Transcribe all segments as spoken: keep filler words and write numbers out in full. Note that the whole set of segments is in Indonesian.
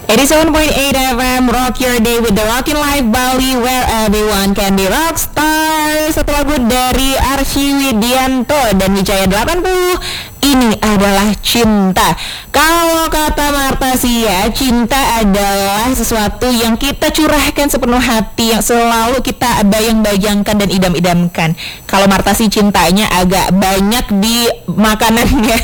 eighty-seven point eight F M, rock your day with the Rockin' Life Bali, where everyone can be rockstar. Satu lagu dari Arsy Widianto dan Wijaya delapan puluh. Ini adalah cinta. Kalau kata Marta sih ya, cinta adalah sesuatu yang kita curahkan sepenuh hati, yang selalu kita bayang-bayangkan dan idam-idamkan. Kalau Marta sih cintanya agak banyak di makanannya.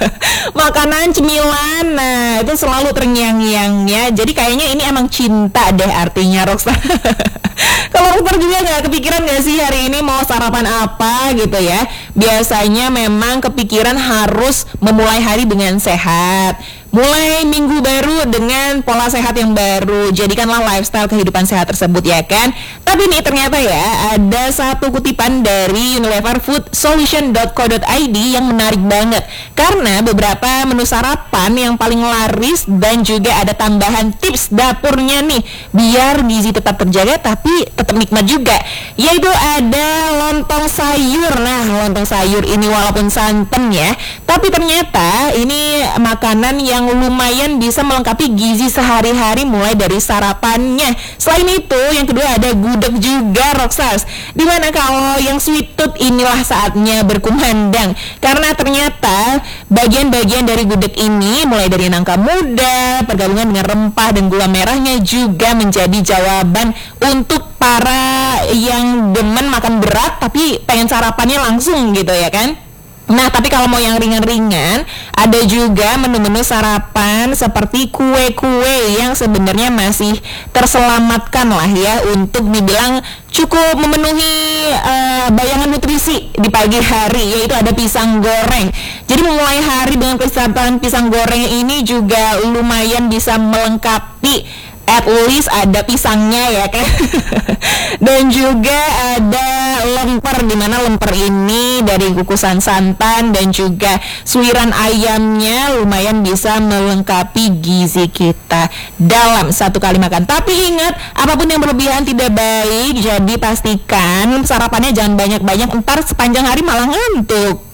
Makanan cemilan, nah itu selalu terngiang-ngiang ya. Jadi kayaknya ini emang cinta deh artinya, Rockstar. Kalau Rockstar juga gak kepikiran gak sih hari ini mau sarapan apa gitu ya. Biasanya memang kepikiran harus memulai hari dengan sehat, mulai minggu baru dengan pola sehat yang baru. Jadikanlah lifestyle kehidupan sehat tersebut ya kan. Tapi nih ternyata ya ada satu kutipan dari unilever food solution dot co dot i d yang menarik banget. Karena beberapa menu sarapan yang paling laris dan juga ada tambahan tips dapurnya nih biar gizi tetap terjaga tapi tetap nikmat juga. Yaitu ada lontong sayur. Nah lontong sayur ini walaupun santan ya, tapi ternyata ini makanan yang lumayan bisa melengkapi gizi sehari-hari mulai dari sarapannya. Selain itu, yang kedua ada gudeg juga, Rockstars. Dimana kalau yang sweet tooth inilah saatnya berkumandang. Karena ternyata bagian-bagian dari gudeg ini mulai dari nangka muda, pergabungan dengan rempah dan gula merahnya juga menjadi jawaban untuk para yang demen makan berat tapi pengen sarapannya langsung gitu ya kan. Nah, tapi kalau mau yang ringan-ringan, ada juga menu-menu sarapan seperti kue-kue yang sebenarnya masih terselamatkan lah ya untuk dibilang cukup memenuhi uh, bayangan nutrisi di pagi hari, yaitu ada pisang goreng. Jadi memulai hari dengan kelezatan pisang goreng ini juga lumayan bisa melengkapi. At least ada pisangnya ya kan. Dan juga ada lemper, dimana lemper ini dari kukusan santan dan juga suiran ayamnya lumayan bisa melengkapi gizi kita dalam satu kali makan. Tapi ingat, apapun yang berlebihan tidak baik. Jadi pastikan sarapannya jangan banyak-banyak, ntar sepanjang hari malah ngantuk.